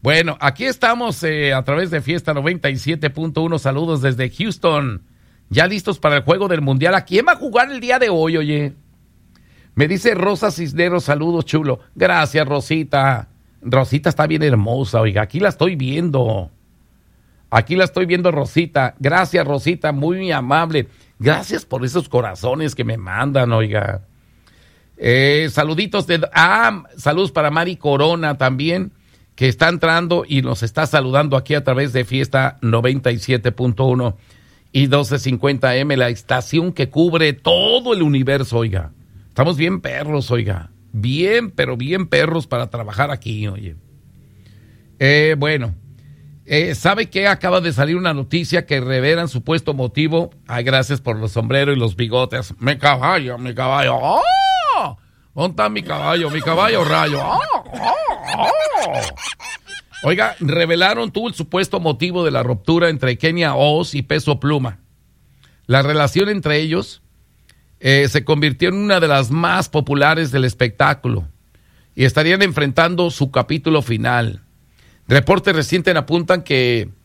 Bueno, aquí estamos a través de Fiesta 97.1. Saludos desde Houston. Ya listos para el juego del Mundial. ¿A quién va a jugar el día de hoy, oye? Me dice Rosa Cisneros, saludos, chulo. Gracias, Rosita. Rosita está bien hermosa, oiga. Aquí la estoy viendo. Rosita. Gracias, Rosita, muy amable. Gracias por esos corazones que me mandan, oiga. Saluditos saludos para Mari Corona también, que está entrando y nos está saludando aquí a través de Fiesta 97.1 y 1250M, la estación que cubre todo el universo, oiga. Estamos bien perros, oiga. Bien, pero bien perros para trabajar aquí, oye. Bueno, ¿sabe qué? Acaba de salir una noticia que revelan supuesto motivo. Ay, gracias por los sombreros y los bigotes. Mi caballo. ¡Oh! ¿Dónde está mi caballo? Mi caballo rayo. ¡Oh! Oiga, revelaron el supuesto motivo de la ruptura entre Kenia Oz y Peso Pluma. La relación entre ellos se convirtió en una de las más populares del espectáculo y estarían enfrentando su capítulo final. Reportes recientes apuntan que